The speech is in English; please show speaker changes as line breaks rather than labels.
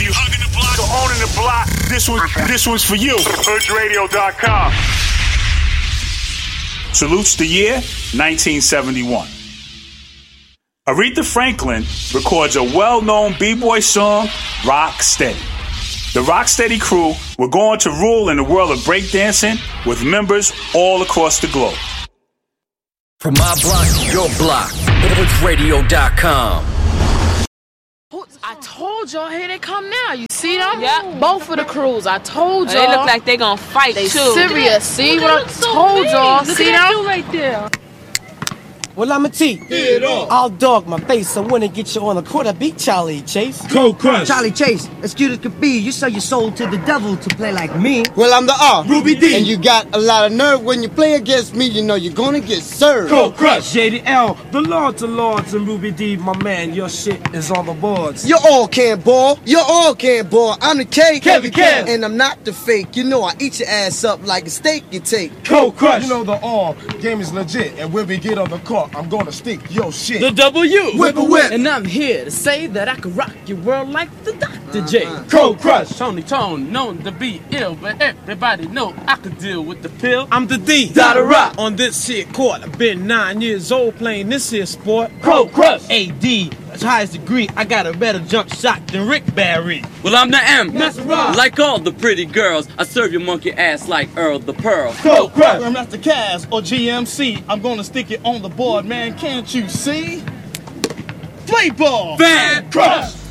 you hugging the block or owning the block, this one's for you. HoodRadio.com. Salutes the year 1971. Aretha Franklin records a well-known b-boy song, Rock Steady. The Rocksteady crew were going to rule in the world of breakdancing with members all across the globe.
From my block to your block, HoodRadio.com.
I told y'all, here they come now. You see them? Yep. Both of the crews. I told y'all.
They look like they gonna fight
they
too.
Serious. See what I told y'all?
Look
See
at
them?
right there.
Well, I'm a T. I'll dog my face. I wanna get you on the court. I beat Charlie Chase.
Cold Crush.
Charlie Chase, as cute as could be, you sell your soul to the devil to play like me.
Well, I'm the R.
Ruby D.
And you got a lot of nerve when you play against me. You know you're gonna get served.
Cold Crush.
JDL, the Lord to Lords, and Ruby D, my man, your shit is on the boards.
You all can't ball. You all can't ball. I'm the K.
Kevin Kev.
And I'm not the fake. You know I eat your ass up like a steak you take.
Cold Crush.
You know the all game is legit, and when we get on the court, I'm gonna stick your shit.
The W.
Whip a whip.
And I'm here to say that I can rock your world like the Dr. J.
Cold Crush.
Tony Tone, known to be ill, but everybody know I could deal with the pill.
I'm the D.
Dada Rock. On this here court, I've been 9 years old playing this here sport.
Cold Crush.
AD, as highest degree, I got a better jump shot than Rick Barry.
Well, I'm the M.
That's right.
Like all the pretty girls, I serve your monkey ass like Earl the Pearl.
Cold Crush.
I'm not the Cavs or GMC. I'm gonna stick it on the board, man. Can't you see? Play ball.
Van
Crush.